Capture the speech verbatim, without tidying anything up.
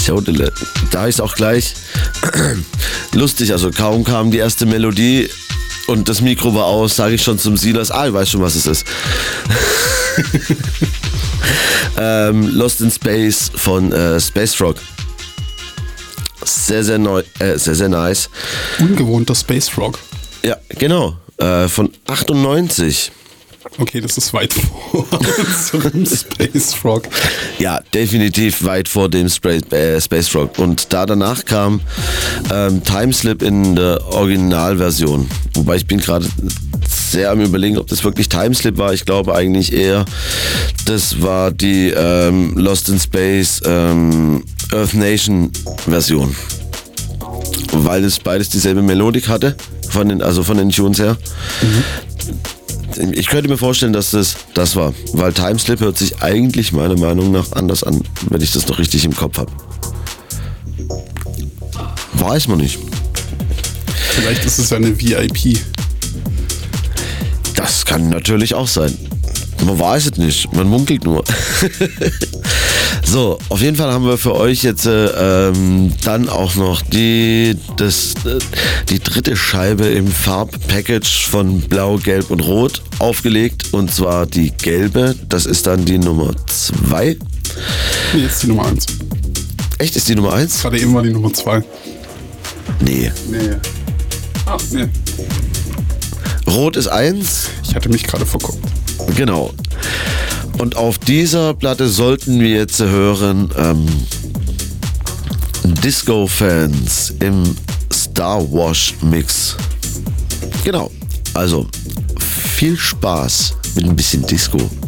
Jodele. Da ist auch gleich lustig, also kaum kam die erste Melodie und das Mikro war aus, sage ich schon zum Silas, ah, ich weiß schon, was es ist. ähm, Lost in Space von äh, Space Frog. Sehr, sehr neu, äh, sehr, sehr nice. Ungewohnter Space Frog. Ja, genau. Äh, von achtundneunzig. Okay, das ist weit vor unserem Space Frog. Ja, definitiv weit vor dem Spray, äh, Space Frog. Und da danach kam ähm, Timeslip in der Originalversion. Wobei ich bin gerade sehr am Überlegen, ob das wirklich Timeslip war. Ich glaube eigentlich eher, das war die ähm, Lost in Space ähm, Earth Nation Version. Weil es beides dieselbe Melodik hatte, von den, also von den Tunes her. Mhm. Ich könnte mir vorstellen, dass das das war, weil Timeslip hört sich eigentlich meiner Meinung nach anders an, wenn ich das noch richtig im Kopf habe. Weiß man nicht. Vielleicht ist es ja eine V I P. Das kann natürlich auch sein. Man weiß es nicht, man munkelt nur. So, auf jeden Fall haben wir für euch jetzt äh, ähm, dann auch noch die, das, äh, die dritte Scheibe im Farbpackage von Blau, Gelb und Rot aufgelegt. Und zwar die gelbe, das ist dann die Nummer zwei. Nee, jetzt die Nummer eins. Echt, ist die Nummer eins? Gerade eben war die Nummer zwei. Nee. Nee. Ach, nee. Rot ist eins. Ich hatte mich gerade verguckt. Genau. Und auf dieser Platte sollten wir jetzt hören ähm, Disco-Fans im Star Wash Mix. Genau. Also viel Spaß mit ein bisschen Disco.